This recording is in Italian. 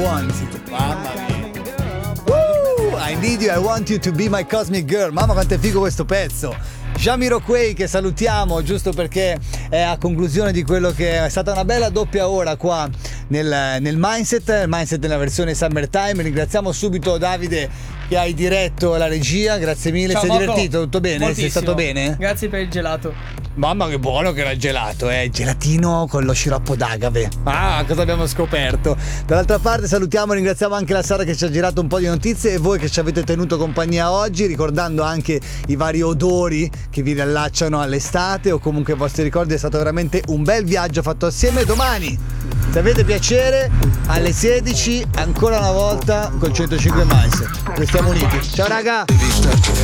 Want You. Mamma mia. I Need You, I Want You to Be My Cosmic Girl. Mamma quanto è figo questo pezzo. Jamiroquai, che salutiamo giusto perché è a conclusione di quello che è stata una bella doppia ora qua nel Mindset nella versione Summertime. Ringraziamo subito Davide che hai diretto la regia, grazie mille. Ciao, sei Marco. divertito? Tutto bene? Moltissimo. Sei stato bene? Grazie per il gelato. Mamma che buono che era il gelato, gelatino con lo sciroppo d'agave. Ah, cosa abbiamo scoperto? Dall'altra parte salutiamo e ringraziamo anche la Sara che ci ha girato un po' di notizie e voi che ci avete tenuto compagnia oggi, ricordando anche i vari odori che vi riallacciano all'estate o comunque i vostri ricordi. È stato veramente un bel viaggio fatto assieme. Domani, se avete piacere, alle 16 ancora una volta col 105 Mindset. Restiamo uniti. Ciao raga!